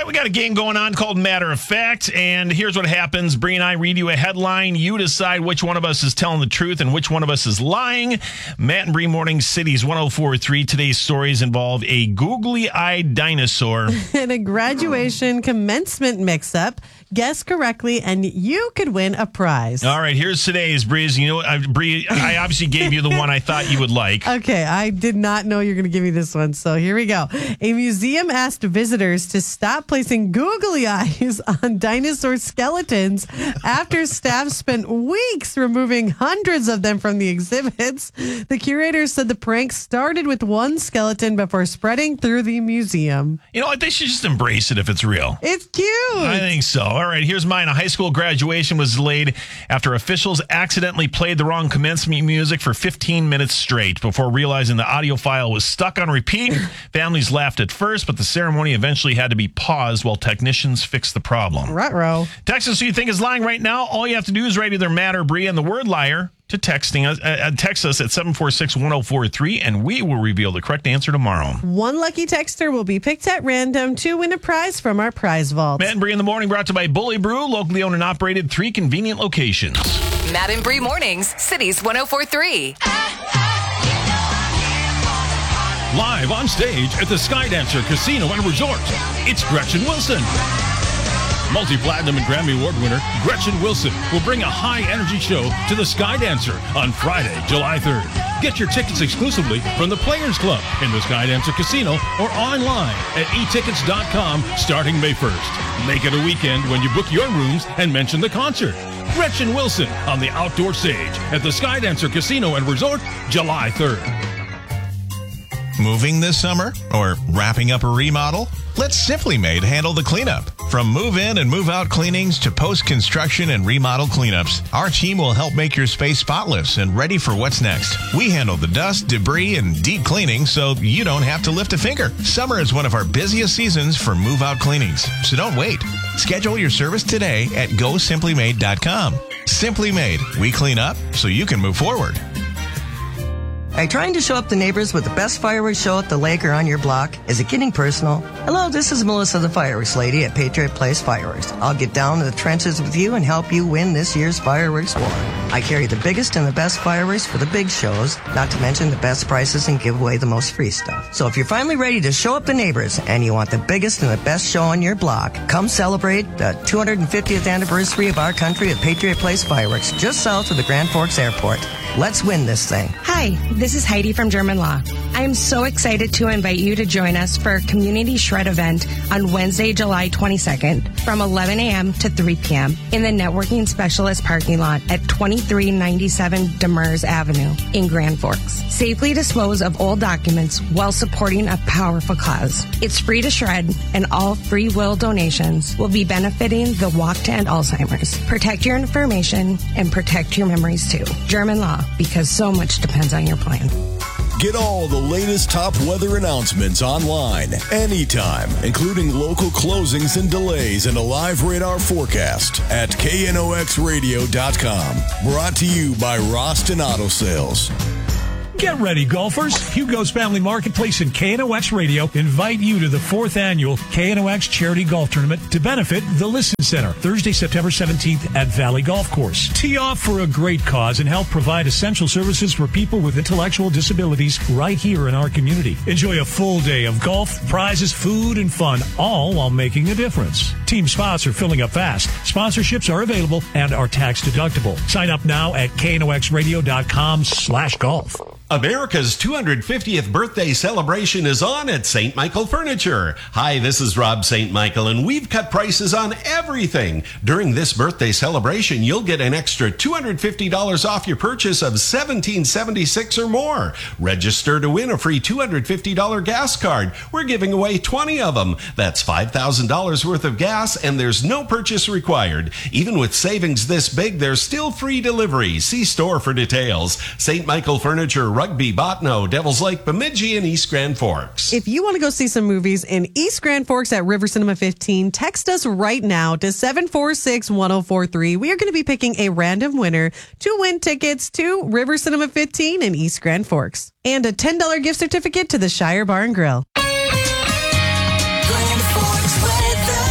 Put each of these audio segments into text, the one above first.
we got a game going on called Matter of Fact, and here's what happens. Bree and I read you a headline. You decide which one of us is telling the truth and which one of us is lying. Matt and Bree Morning Cities 104.3. Today's stories involve a googly-eyed dinosaur. And a graduation commencement mix-up. Guess correctly, and you could win a prize. All right, here's today's, Bree. You know, Bree, I obviously gave you the one I thought you would like. Okay, I did not know you were going to give me this one, so here we go. A museum asked visitors to stop placing googly eyes on dinosaur skeletons after staff spent weeks removing hundreds of them from the exhibits. The curators said the prank started with one skeleton before spreading through the museum. You know what? They should just embrace it if it's real. It's cute. I think so. All right, here's mine. A high school graduation was delayed after officials accidentally played the wrong commencement music for 15 minutes straight before realizing the audio file was stuck on repeat. Families laughed at first, but the ceremony eventually had to be paused while technicians fixed the problem. Ruh-roh. Text us who you think is lying right now. All you have to do is write either Matt or Bree and the word liar to text us at 746-1043, and we will reveal the correct answer tomorrow. One lucky texter will be picked at random to win a prize from our prize vault. Matt and Bree in the Morning, brought to you by Bully Brew, locally owned and operated, 3 convenient locations. Matt and Bree Mornings, Cities 104.3. Live on stage at the Skydancer Casino and Resort, it's Gretchen Wilson. Multi-platinum and Grammy Award winner Gretchen Wilson will bring a high-energy show to the Skydancer on Friday, July 3rd. Get your tickets exclusively from the Players Club in the Skydancer Casino or online at etickets.com starting May 1st. Make it a weekend when you book your rooms and mention the concert. Gretchen Wilson on the outdoor stage at the Skydancer Casino and Resort, July 3rd. Moving this summer or wrapping up a remodel? Let Simply Made handle the cleanup. From move-in and move-out cleanings to post-construction and remodel cleanups, our team will help make your space spotless and ready for what's next. We handle the dust, debris, and deep cleaning so you don't have to lift a finger. Summer is one of our busiest seasons for move-out cleanings, so don't wait. Schedule your service today at GoSimplyMade.com. Simply Made. We clean up so you can move forward. Are you trying to show up the neighbors with the best fireworks show at the lake or on your block? Is it getting personal? Hello, this is Melissa, the fireworks lady at Patriot Place Fireworks. I'll get down to the trenches with you and help you win this year's fireworks war. I carry the biggest and the best fireworks for the big shows, not to mention the best prices and give away the most free stuff. So if you're finally ready to show up the neighbors and you want the biggest and the best show on your block, come celebrate the 250th anniversary of our country at Patriot Place Fireworks, just south of the Grand Forks Airport. Let's win this thing. Hi, this is Heidi from German Law. I am so excited to invite you to join us for a Community Shred event on Wednesday, July 22nd from 11 a.m. to 3 p.m. in the Networking Specialist parking lot at 2397 Demers Avenue in Grand Forks. Safely dispose of old documents while supporting a powerful cause. It's free to shred, and all free will donations will be benefiting the Walk to End Alzheimer's. Protect your information and protect your memories too. German Law, because so much depends on your plan. Get all the latest top weather announcements online, anytime, including local closings and delays and a live radar forecast at knoxradio.com. Brought to you by Roston Auto Sales. Get ready, golfers. Hugo's Family Marketplace and KNOX Radio invite you to the 4th annual KNOX Charity Golf Tournament to benefit the Listen Center, Thursday, September 17th at Valley Golf Course. Tee off for a great cause and help provide essential services for people with intellectual disabilities right here in our community. Enjoy a full day of golf, prizes, food, and fun, all while making a difference. Team spots are filling up fast. Sponsorships are available and are tax deductible. Sign up now at knoxradio.com/golf. America's 250th birthday celebration is on at St. Michael Furniture. Hi, this is Rob St. Michael, and we've cut prices on everything. During this birthday celebration, you'll get an extra $250 off your purchase of $17.76 or more. Register to win a free $250 gas card. We're giving away 20 of them. That's $5,000 worth of gas, and there's no purchase required. Even with savings this big, there's still free delivery. See store for details. St. Michael Furniture, Rugby, Botno, Devils Lake, Bemidji, and East Grand Forks. If you want to go see some movies in East Grand Forks at River Cinema 15, text us right now to 746-1043. We are going to be picking a random winner to win tickets to River Cinema 15 in East Grand Forks and a $10 gift certificate to the Shire Bar and Grill. Grand Forks weather.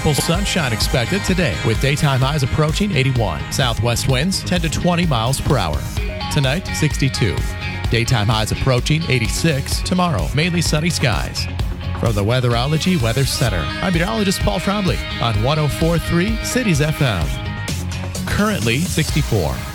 Ample sunshine expected today with daytime highs approaching 81. Southwest winds 10 to 20 miles per hour. Tonight, 62. Daytime highs approaching 86. Tomorrow, mainly sunny skies. From the Weatherology Weather Center, I'm meteorologist Paul Trombley on 104.3 Cities FM. Currently 64.